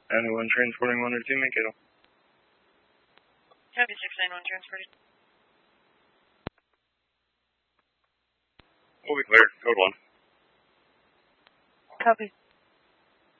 91 transporting 1 or 2, make it. Copy 691 transported. We'll be clear, code 1. Copy.